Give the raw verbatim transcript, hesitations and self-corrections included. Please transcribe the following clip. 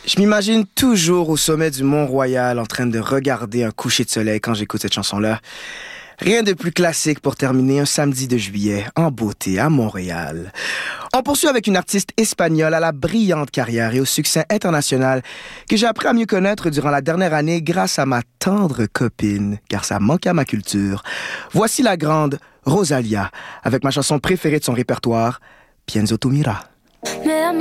Je m'imagine toujours au sommet du Mont-Royal en train de regarder un coucher de soleil quand j'écoute cette chanson-là. Rien de plus classique pour terminer un samedi de juillet en beauté à Montréal. On poursuit avec une artiste espagnole à la brillante carrière et au succès international que j'ai appris à mieux connaître durant la dernière année grâce à ma tendre copine, car ça manque à ma culture. Voici la grande Rosalía avec ma chanson préférée de son répertoire, Pienso tu mira.